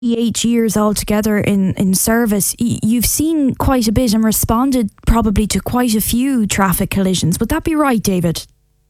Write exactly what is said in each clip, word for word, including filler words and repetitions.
eight years altogether in, in service, y- you've seen quite a bit and responded probably to quite a few traffic collisions. Would that be right, David?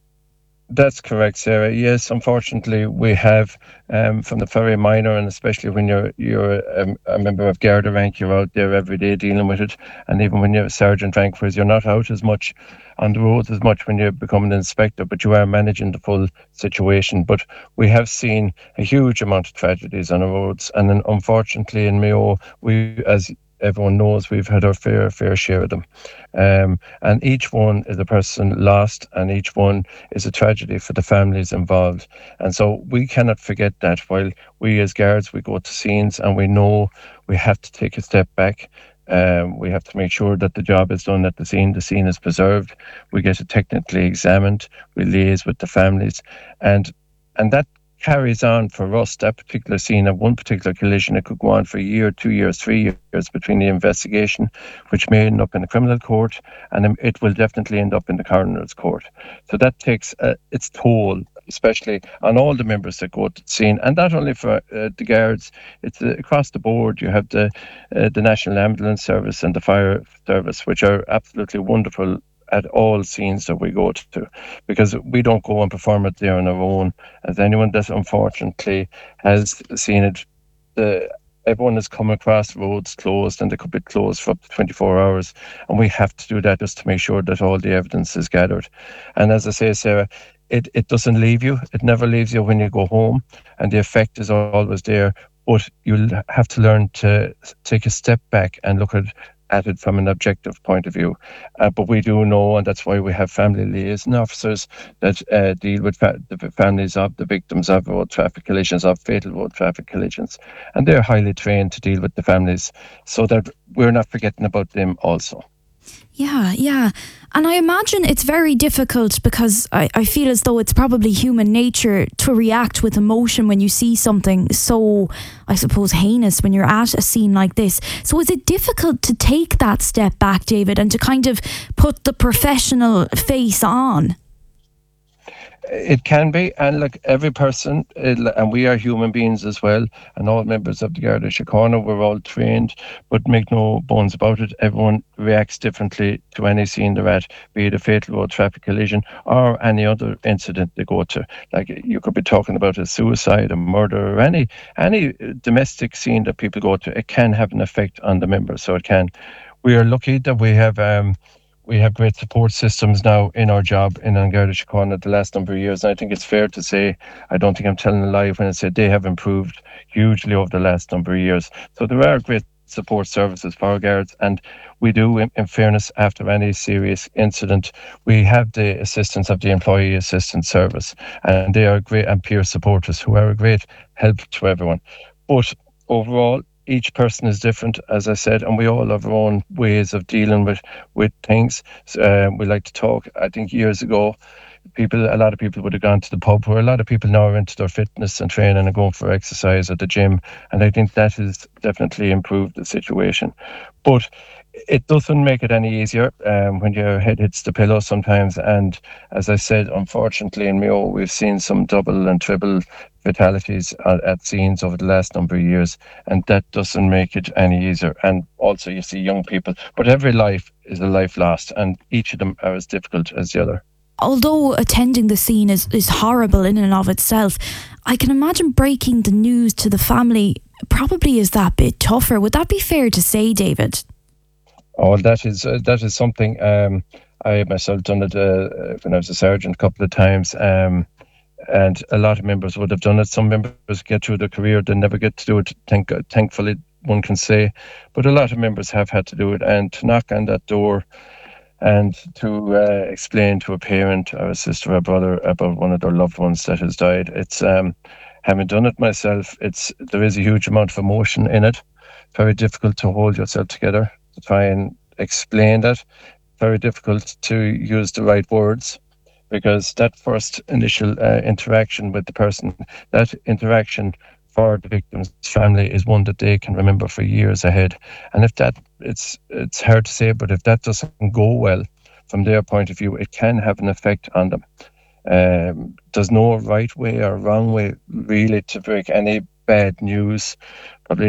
That's correct, Sarah. Yes, unfortunately, we have um, from the very minor, and especially when you're you're um, a member of Garda rank, you're out there every day dealing with it. And even when you're a sergeant rank, whereas you're not out as much on the roads as much when you become an inspector, but you are managing the full situation. But we have seen a huge amount of tragedies on the roads, and then unfortunately in Mayo, we, as everyone knows, we've had our fair fair share of them. Um, and each one is a person lost, and each one is a tragedy for the families involved. And so we cannot forget that while we as guards, we go to scenes and we know we have to take a step back. Um, we have to make sure that the job is done at the scene, the scene is preserved, we get it technically examined, we liaise with the families, and and that carries on for us, that particular scene of one particular collision. It could go on for a year, two years, three years between the investigation, which may end up in the criminal court, and then it will definitely end up in the coroner's court. So that takes uh, its toll, especially on all the members that go to the scene, and not only for uh, the guards. It's uh, across the board. You have the uh, the National Ambulance Service and the Fire Service, which are absolutely wonderful at all scenes that we go to, because we don't go and perform it there on our own. As anyone that unfortunately has seen it, the everyone has come across roads closed, and they could be closed for up to twenty-four hours, and we have to do that just to make sure that all the evidence is gathered. And as I say, Sarah, it, it doesn't leave you. It never leaves you when you go home, and the effect is always there. But you'll have to learn to take a step back and look at at it from an objective point of view. Uh, but we do know, and that's why we have family liaison officers that uh, deal with fa- the families of the victims of road traffic collisions, of fatal road traffic collisions. And they're highly trained to deal with the families so that we're not forgetting about them also. Yeah, yeah. And I imagine it's very difficult because I, I feel as though it's probably human nature to react with emotion when you see something so, I suppose, heinous when you're at a scene like this. So is it difficult to take that step back, David, and to kind of put the professional face on? It can be, and like every person, and we are human beings as well, and all members of the Garda Síochána, we're all trained, but make no bones about it, everyone reacts differently to any scene they're at, be it a fatal road traffic collision or any other incident they go to. Like, you could be talking about a suicide, a murder, or any any domestic scene that people go to. It can have an effect on the members, so it can. We are lucky that we have um, we have great support systems now in our job in An Garda Síochána the last number of years. And I think it's fair to say, I don't think I'm telling a lie when I say they have improved hugely over the last number of years. So there are great support services for our guards, and we do, in, in fairness, after any serious incident, we have the assistance of the Employee Assistance Service, and they are great, and peer supporters who are a great help to everyone. But overall, each person is different, as I said, and we all have our own ways of dealing with with things. Uh, we like to talk. I think years ago, people, a lot of people would have gone to the pub, where a lot of people now are into their fitness and training and going for exercise at the gym, and I think that has definitely improved the situation. But it doesn't make it any easier um, when your head hits the pillow sometimes. And as I said, unfortunately in Mayo, we've seen some double and triple fatalities at, at scenes over the last number of years, and that doesn't make it any easier. And also you see young people, but every life is a life lost, and each of them are as difficult as the other. Although attending the scene is, is horrible in and of itself, I can imagine breaking the news to the family probably is that bit tougher. Would that be fair to say, David? Oh, that is uh, that is something. Um, I myself done it uh, when I was a sergeant a couple of times, um, and a lot of members would have done it. Some members get through their career, they never get to do it. Thank, thankfully, one can say, but a lot of members have had to do it, and to knock on that door and to uh, explain to a parent or a sister or brother about one of their loved ones that has died. It's um, having done it myself. It's there is a huge amount of emotion in it. Very difficult to hold yourself together to try and explain that. Very difficult to use the right words, because that first initial uh, interaction with the person, that interaction for the victim's family is one that they can remember for years ahead. And if that, it's it's hard to say, but if that doesn't go well from their point of view, it can have an effect on them. Um, there's no right way or wrong way really to break any bad news. Probably